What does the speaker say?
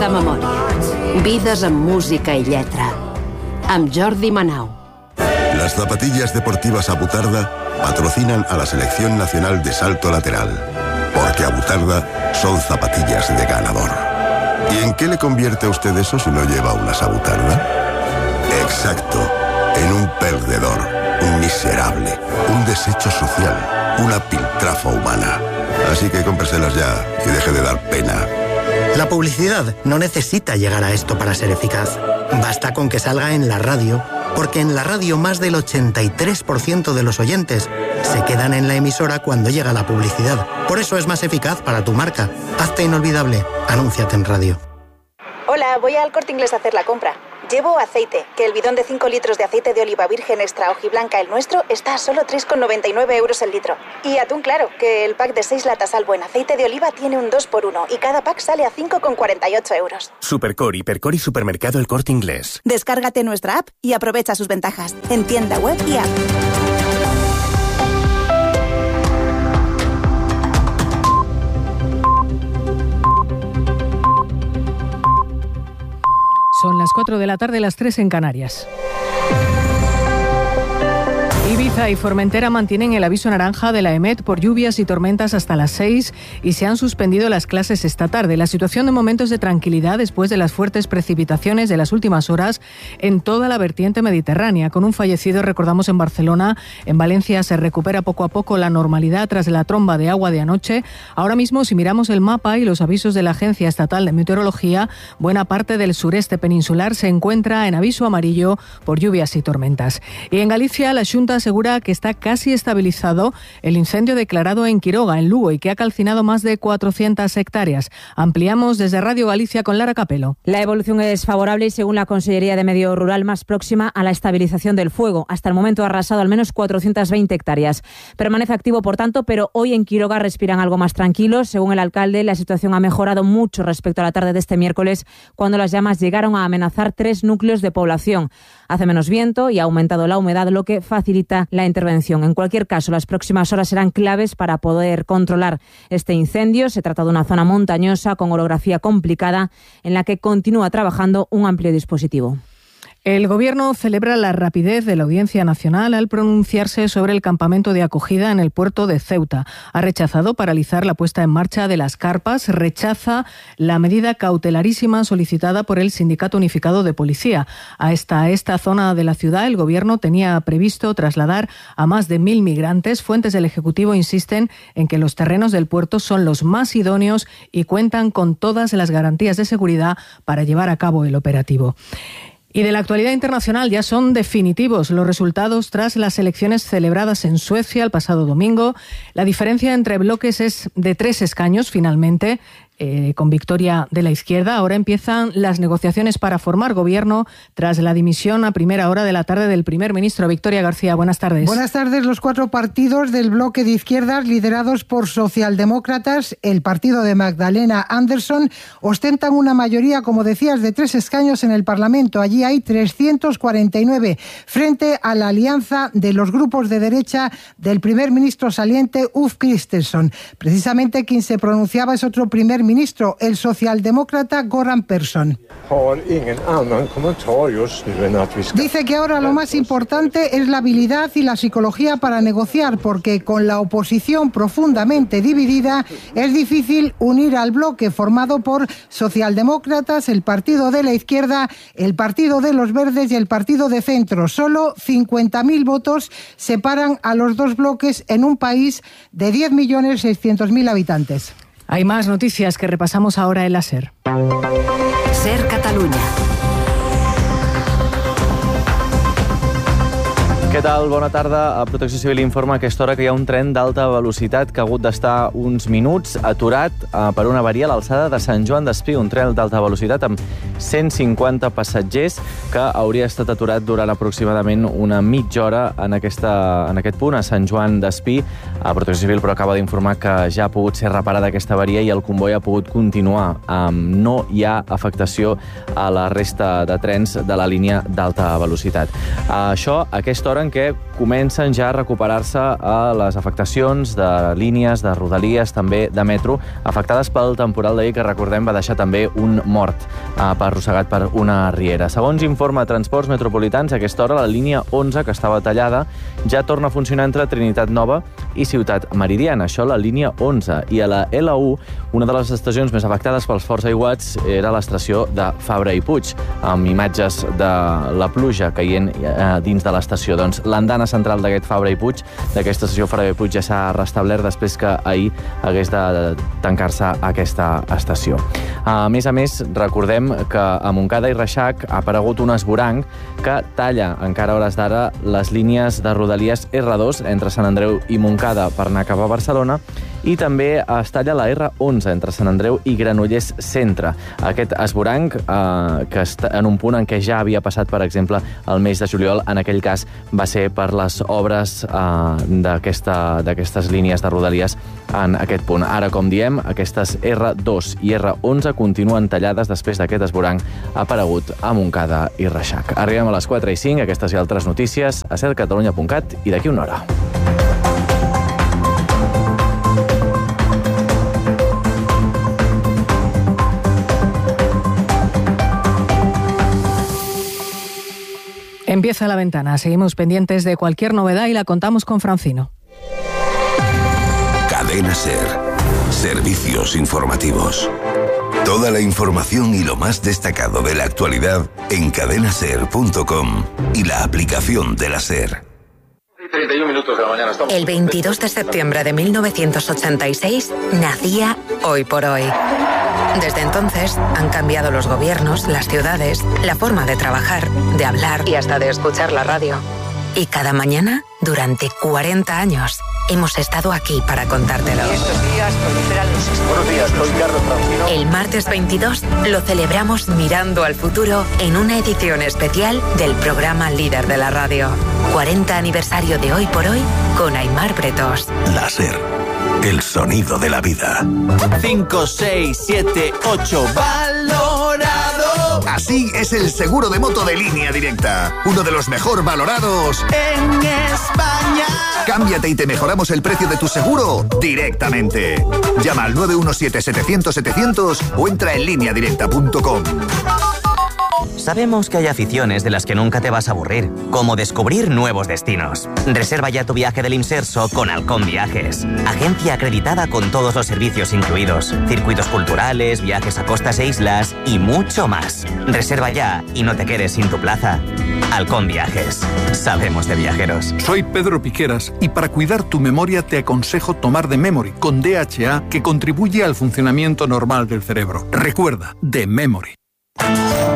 de memòria. Vides amb música i lletra. Amb Jordi Manau. Las zapatillas deportivas Abutarda patrocinan a la Selección Nacional de Salto Lateral, porque Abutarda son zapatillas de ganador. ¿Y en qué le convierte a usted eso si no lleva unas Abutarda? Exacto, en un perdedor, un miserable, un desecho social, una piltrafa humana. Así que cómpreselas ya y deje de dar pena. La publicidad no necesita llegar a esto para ser eficaz. Basta con que salga en la radio, porque en la radio más del 83% de los oyentes se quedan en la emisora cuando llega la publicidad. Por eso es más eficaz para tu marca. Hazte inolvidable. Anúnciate en radio. Hola, voy al Corte Inglés a hacer la compra. Llevo aceite, que el bidón de 5 litros de aceite de oliva virgen extra hojiblanca, el nuestro, está a solo 3,99 € el litro. Y atún claro, que el pack de 6 latas al buen aceite de oliva tiene un 2x1 y cada pack sale a 5,48 €. Supercor, Hipercor y Supermercado El Corte Inglés. Descárgate nuestra app y aprovecha sus ventajas en tienda web y app. Son las 4 de la tarde, las 3 en Canarias. Ibiza y Formentera mantienen el aviso naranja de la EMET por lluvias y tormentas hasta las 6 y se han suspendido las clases esta tarde. La situación de momento es de tranquilidad después de las fuertes precipitaciones de las últimas horas en toda la vertiente mediterránea. Con un fallecido, recordamos, en Barcelona. En Valencia se recupera poco a poco la normalidad tras la tromba de agua de anoche. Ahora mismo, si miramos el mapa y los avisos de la Agencia Estatal de Meteorología, buena parte del sureste peninsular se encuentra en aviso amarillo por lluvias y tormentas. Y en Galicia, la Xunta asegura que está casi estabilizado el incendio declarado en Quiroga, en Lugo, y que ha calcinado más de 400 hectáreas. Ampliamos desde Radio Galicia con Lara Capelo. La evolución es favorable y, según la Consellería de Medio Rural, más próxima a la estabilización del fuego. Hasta el momento ha arrasado al menos 420 hectáreas. Permanece activo, por tanto, pero hoy en Quiroga respiran algo más tranquilos. Según el alcalde, la situación ha mejorado mucho respecto a la tarde de este miércoles, cuando las llamas llegaron a amenazar 3 núcleos de población. Hace menos viento y ha aumentado la humedad, lo que facilita la intervención. En cualquier caso, las próximas horas serán claves para poder controlar este incendio. Se trata de una zona montañosa con orografía complicada en la que continúa trabajando un amplio dispositivo. El Gobierno celebra la rapidez de la Audiencia Nacional al pronunciarse sobre el campamento de acogida en el puerto de Ceuta. Ha rechazado paralizar la puesta en marcha de las carpas, rechaza la medida cautelarísima solicitada por el Sindicato Unificado de Policía. A esta zona de la ciudad, el Gobierno tenía previsto trasladar a más de 1.000 migrantes. Fuentes del Ejecutivo insisten en que los terrenos del puerto son los más idóneos y cuentan con todas las garantías de seguridad para llevar a cabo el operativo. Y de la actualidad internacional, ya son definitivos los resultados tras las elecciones celebradas en Suecia el pasado domingo. La diferencia entre bloques es de 3 escaños finalmente, con victoria de la izquierda. Ahora empiezan las negociaciones para formar gobierno tras la dimisión a primera hora de la tarde del primer ministro. Victoria García, buenas tardes. Buenas tardes. Los 4 partidos del bloque de izquierdas, liderados por socialdemócratas, el partido de Magdalena Andersson, ostentan una mayoría, como decías, de 3 escaños en el Parlamento. Allí hay 349, frente a la alianza de los grupos de derecha del primer ministro saliente, Ulf Kristersson. Precisamente quien se pronunciaba es otro primer ministro, el socialdemócrata Göran Persson. Dice que ahora lo más importante es la habilidad y la psicología para negociar, porque con la oposición profundamente dividida es difícil unir al bloque formado por socialdemócratas, el partido de la izquierda, el partido de los verdes y el partido de centro. Solo 50.000 votos separan a los dos bloques en un país de 10.600.000 habitantes. Hay más noticias que repasamos ahora en la SER. SER Catalunya. Què tal? Bona tarda. Protecció Civil informa a aquesta hora que hi ha un tren d'alta velocitat que ha hagut d'estar uns minuts aturat per una avaria a l'alçada de Sant Joan d'Espí, un tren d'alta velocitat amb 150 passatgers que hauria estat aturat durant aproximadament una mitja hora en aquest punt, a Sant Joan d'Espí. Protecció Civil però acaba d'informar que ja ha pogut ser reparada aquesta avaria i el comboi ha pogut continuar. No hi ha afectació a la resta de trens de la línia d'alta velocitat. Això, a aquesta hora, en què comencen ja a recuperar-se les afectacions de línies, de rodalies, també de metro, afectades pel temporal d'ahir, que recordem va deixar també un mort arrossegat per una riera. Segons informa Transports Metropolitans, a aquesta hora la línia 11, que estava tallada, ja torna a funcionar entre Trinitat Nova i Ciutat Meridiana. Això la línia 11. I a la L1, una de les estacions més afectades pels forts aiguats era l'estació de Fabra i Puig, amb imatges de la pluja caient dins de l'estació. Doncs l'andana central d'aquest Fabra i Puig, d'aquesta estació Fabra i Puig, ja s'ha restablert després que ahir hagués de tancar-se aquesta estació. A més, recordem que a Montcada i Reixac ha aparegut un esvoranc que talla encara a hores d'ara les línies de rodalies R2 entre Sant Andreu i Montcada per anar cap a Barcelona, i també es talla la R11 entre Sant Andreu i Granollers Centre. Aquest esvoranc, que està en un punt en què ja havia passat, per exemple, el mes de juliol, en aquell cas va ser per les obres d'aquestes línies de rodalies en aquest punt. Ara, com diem, aquestes R2 i R11 continuen tallades després d'aquest esvoranc aparegut a Montcada i Reixac. Arribem a les 4:05, aquestes i altres notícies a sercatalunya.cat i d'aquí una hora. Empieza La Ventana. Seguimos pendientes de cualquier novedad y la contamos con Francino. Cadena SER. Servicios informativos. Toda la información y lo más destacado de la actualidad en cadenaser.com y la aplicación de la SER. 31 minutos de la mañana. El 22 de septiembre de 1986 nacía Hoy por Hoy. Desde entonces han cambiado los gobiernos, las ciudades, la forma de trabajar, de hablar y hasta de escuchar la radio. Y cada mañana, durante 40 años, hemos estado aquí para contártelo. Estos días proliferan los escándalos. Buenos días, soy Carlos Francino. El martes 22 lo celebramos mirando al futuro en una edición especial del programa líder de la radio. 40 aniversario de Hoy por Hoy con Aimar Bretos. La SER. El sonido de la vida. 5, 6, 7, 8. ¡Valorado! Así es el seguro de moto de Línea Directa. Uno de los mejor valorados en España. Cámbiate y te mejoramos el precio de tu seguro directamente. Llama al 917-700-700 o entra en lineadirecta.com. Sabemos que hay aficiones de las que nunca te vas a aburrir, como descubrir nuevos destinos. Reserva ya tu viaje del Imserso con Halcón Viajes, agencia acreditada con todos los servicios incluidos, circuitos culturales, viajes a costas e islas y mucho más. Reserva ya y no te quedes sin tu plaza. Halcón Viajes. Sabemos de viajeros. Soy Pedro Piqueras y para cuidar tu memoria te aconsejo tomar The Memory con DHA, que contribuye al funcionamiento normal del cerebro. Recuerda, The Memory.